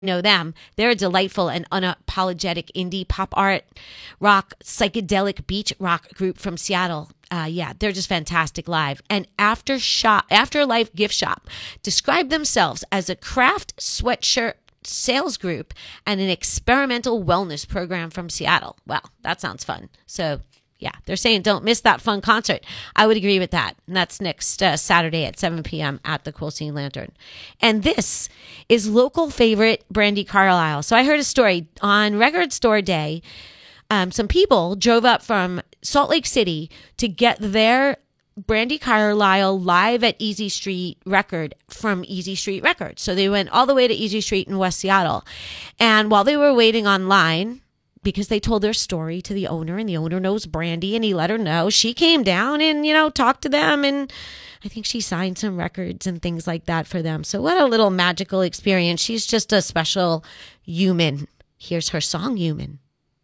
know them. They're a delightful and unapologetic indie pop art, rock, psychedelic beach rock group from Seattle. Yeah, they're just fantastic live. And Afterlife Gift Shop described themselves as a craft sweatshirt sales group and an experimental wellness program from Seattle. Wow, that sounds fun. So yeah, they're saying don't miss that fun concert. I would agree with that. And that's next Saturday at 7 p.m. at the Cool Scene Lantern. And this is local favorite Brandi Carlile. So I heard a story on Record Store Day. Some people drove up from Salt Lake City to get their Brandi Carlile live at Easy Street record from Easy Street Records. So they went all the way to Easy Street in West Seattle. And while they were waiting online, because they told their story to the owner, and the owner knows Brandi, and he let her know, she came down and, talked to them. And I think she signed some records and things like that for them. So what a little magical experience. She's just a special human. Here's her song, Human.